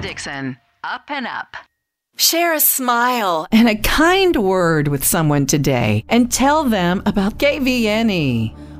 Dixon, up and up. Share a smile and a kind word with someone today and tell them about KVNE.